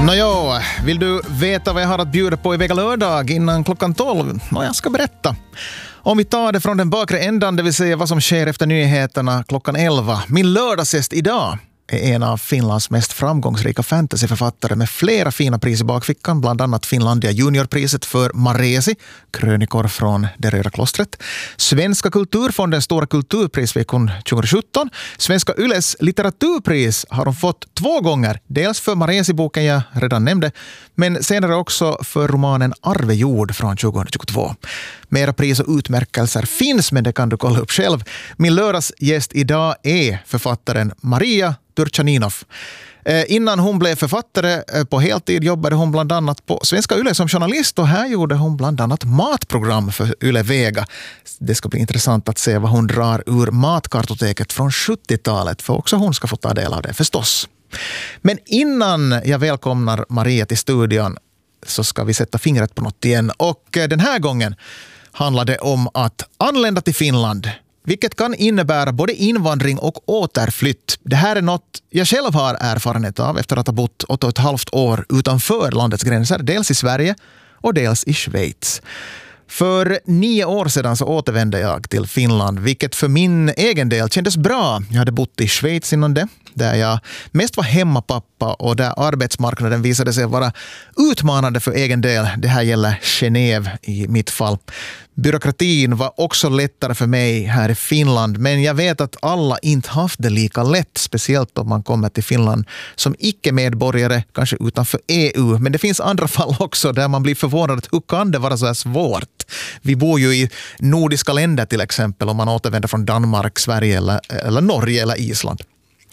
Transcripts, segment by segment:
Nåjo, vill du veta vad jag har att bjuda på i vecka lördag innan klockan 12? Jag ska berätta. Om vi tar det från den bakre ändan, det vill säga vad som sker efter nyheterna klockan 11. Min lördagsgäst idag är en av Finlands mest framgångsrika fantasyförfattare med flera fina pris i bakfickan, bland annat Finlandia juniorpriset för Maresi, krönikor från det röda klostret, Svenska kulturfondens stora kulturprisveckan 2017, Svenska Yles litteraturpris har hon fått 2 gånger, dels för Maresi-boken jag redan nämnde, men senare också för romanen Arvejord från 2022. Mera pris och utmärkelser finns, men det kan du kolla upp själv. Min lördagsgäst idag är författaren Maria Turchaninov. Innan hon blev författare på heltid jobbade hon bland annat på Svenska Yle som journalist, och här gjorde hon bland annat matprogram för Yle Vega. Det ska bli intressant att se vad hon drar ur matkartoteket från 70-talet, för också hon ska få ta del av det förstås. Men innan jag välkomnar Maria till studion så ska vi sätta fingret på något igen, och den här gången handlar det om att anlända till Finland, vilket kan innebära både invandring och återflytt. Det här är något jag själv har erfarenhet av efter att ha bott 8,5 år utanför landets gränser, dels i Sverige och dels i Schweiz. För 9 år sedan så återvände jag till Finland, vilket för min egen del kändes bra. Jag hade bott i Schweiz innan det, där jag mest var hemmapappa och där arbetsmarknaden visade sig vara utmanande för egen del. Det här gäller Genève i mitt fall. Byråkratin var också lättare för mig här i Finland, men jag vet att alla inte haft det lika lätt, speciellt om man kommer till Finland som icke-medborgare, kanske utanför EU. Men det finns andra fall också där man blir förvånad. Hur kan det vara så här svårt? Vi bor ju i nordiska länder till exempel, om man återvänder från Danmark, Sverige eller Norge eller Island.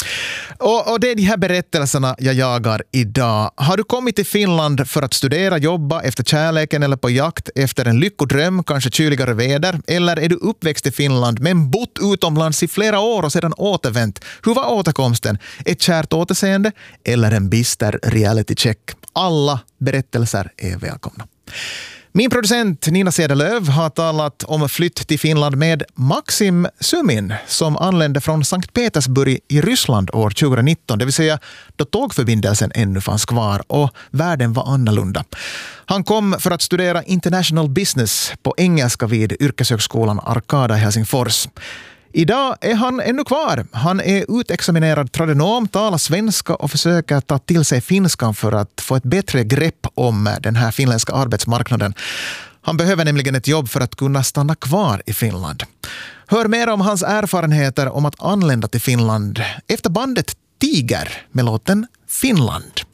Och det är de här berättelserna jag jagar idag. Har du kommit till Finland för att studera, jobba efter kärleken eller på jakt efter en lyckodröm, kanske kyligare väder? Eller är du uppväxt i Finland men bott utomlands i flera år och sedan återvänt? Hur var återkomsten? Ett kärt återseende eller en bister reality check? Alla berättelser är välkomna. Min producent Nina Cederlöv har talat om flytt till Finland med Maxim Sumin, som anlände från Sankt Petersburg i Ryssland år 2019, det vill säga då tågförbindelsen ännu fanns kvar och världen var annorlunda. Han kom för att studera international business på engelska vid yrkeshögskolan Arkada i Helsingfors. Idag är han ännu kvar. Han är utexaminerad tradenom, talar svenska och försöker ta till sig finskan för att få ett bättre grepp om den här finländska arbetsmarknaden. Han behöver nämligen ett jobb för att kunna stanna kvar i Finland. Hör mer om hans erfarenheter om att anlända till Finland efter bandet Tiger med låten Finland.